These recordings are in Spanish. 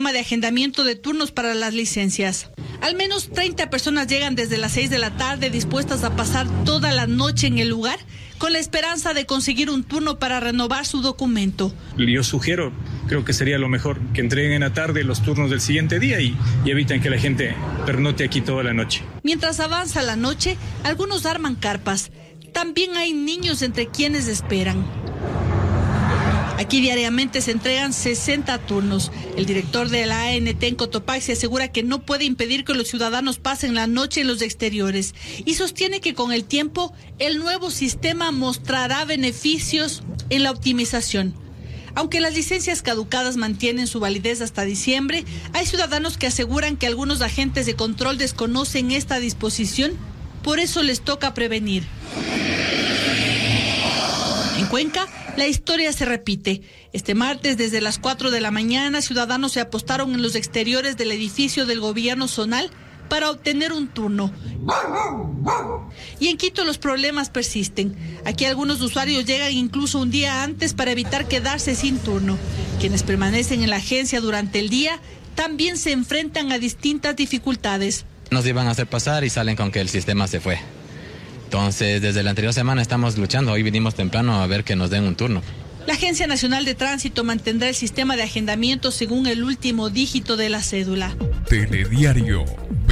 sistema de agendamiento de turnos para las licencias. Al menos 30 personas llegan desde las 6 de la tarde dispuestas a pasar toda la noche en el lugar con la esperanza de conseguir un turno para renovar su documento. Yo sugiero, creo que sería lo mejor, que entreguen en la tarde los turnos del siguiente día y eviten que la gente pernote aquí toda la noche. Mientras avanza la noche, algunos arman carpas. También hay niños entre quienes esperan. Aquí diariamente se entregan 60 turnos. El director de la ANT en Cotopaxi asegura que no puede impedir que los ciudadanos pasen la noche en los exteriores y sostiene que con el tiempo el nuevo sistema mostrará beneficios en la optimización. Aunque las licencias caducadas mantienen su validez hasta diciembre, hay ciudadanos que aseguran que algunos agentes de control desconocen esta disposición, por eso les toca prevenir. En Cuenca, la historia se repite. Este martes, desde las 4 de la mañana, ciudadanos se apostaron en los exteriores del edificio del gobierno zonal para obtener un turno. Y en Quito los problemas persisten. Aquí algunos usuarios llegan incluso un día antes para evitar quedarse sin turno. Quienes permanecen en la agencia durante el día también se enfrentan a distintas dificultades. Nos iban a hacer pasar y salen con que el sistema se fue. Entonces, desde la anterior semana estamos luchando. Hoy vinimos temprano a ver que nos den un turno. La Agencia Nacional de Tránsito mantendrá el sistema de agendamiento según el último dígito de la cédula. Telediario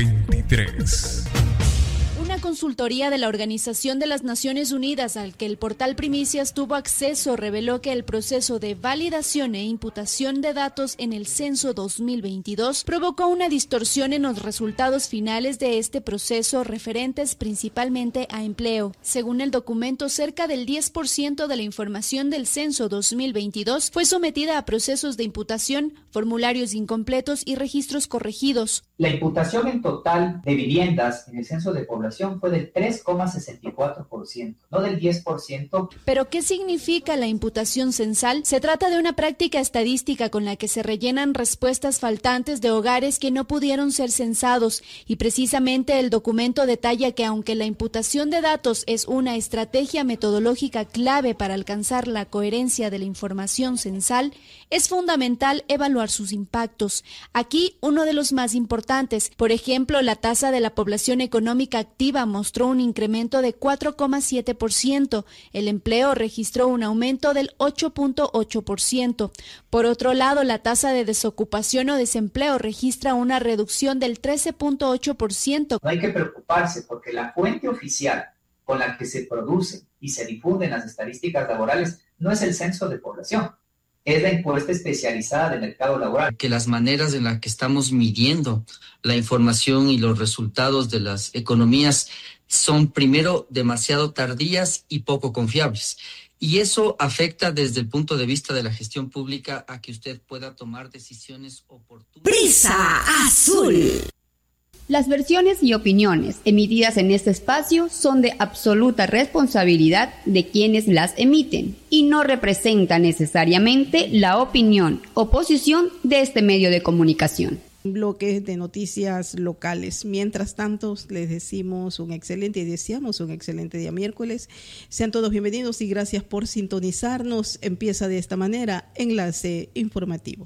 23. Una consultoría de la Organización de las Naciones Unidas al que el portal Primicias tuvo acceso reveló que el proceso de validación e imputación de datos en el censo 2022 provocó una distorsión en los resultados finales de este proceso referentes principalmente a empleo. Según el documento, cerca del 10% de la información del censo 2022 fue sometida a procesos de imputación, formularios incompletos y registros corregidos. La imputación en total de viviendas en el censo de población fue del 3,64%, no del 10%. ¿Pero qué significa la imputación censal? Se trata de una práctica estadística con la que se rellenan respuestas faltantes de hogares que no pudieron ser censados, y precisamente el documento detalla que aunque la imputación de datos es una estrategia metodológica clave para alcanzar la coherencia de la información censal, es fundamental evaluar sus impactos. Aquí uno de los más importantes, por ejemplo, la tasa de la población económica activa mostró un incremento de 4,7%. El empleo registró un aumento del 8,8%. Por otro lado, la tasa de desocupación o desempleo registra una reducción del 13,8%. No hay que preocuparse porque la fuente oficial con la que se producen y se difunden las estadísticas laborales no es el censo de población. Es la encuesta especializada de mercado laboral. Que las maneras en las que estamos midiendo la información y los resultados de las economías son primero demasiado tardías y poco confiables. Y eso afecta desde el punto de vista de la gestión pública a que usted pueda tomar decisiones oportunas. Brisa Azul. Las versiones y opiniones emitidas en este espacio son de absoluta responsabilidad de quienes las emiten y no representan necesariamente la opinión o posición de este medio de comunicación. Bloques de noticias locales. Mientras tanto, les deseamos un excelente día miércoles. Sean todos bienvenidos y gracias por sintonizarnos. Empieza de esta manera Enlace Informativo.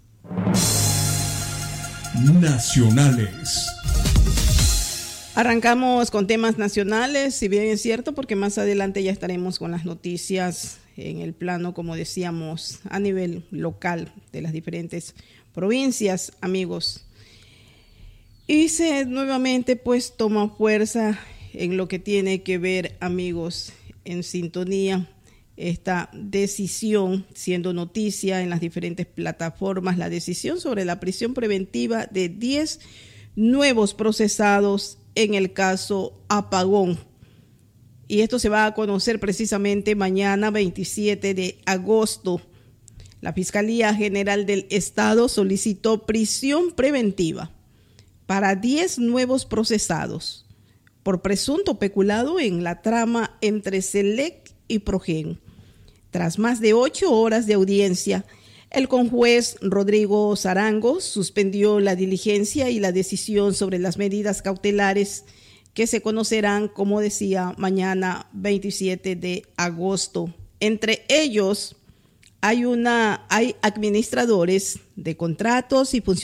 Nacionales. Arrancamos con temas nacionales, si bien es cierto, porque más adelante ya estaremos con las noticias en el plano, como decíamos, a nivel local de las diferentes provincias, amigos. Y se nuevamente pues toma fuerza en lo que tiene que ver, amigos, en sintonía, esta decisión siendo noticia en las diferentes plataformas, la decisión sobre la prisión preventiva de 10 nuevos procesados en el caso Apagón. Y esto se va a conocer precisamente mañana 27 de agosto. La Fiscalía General del Estado solicitó prisión preventiva para 10 nuevos procesados por presunto peculado en la trama entre Selec y Progen. Tras más de 8 horas de audiencia, el conjuez Rodrigo Zarango suspendió la diligencia y la decisión sobre las medidas cautelares que se conocerán, como decía, mañana 27 de agosto. Entre ellos hay administradores de contratos y funcionarios